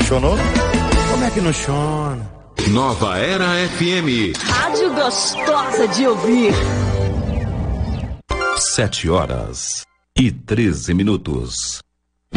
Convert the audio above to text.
Chonou? Como é que não chona? Nova Era FM. Rádio gostosa de ouvir. 7h13.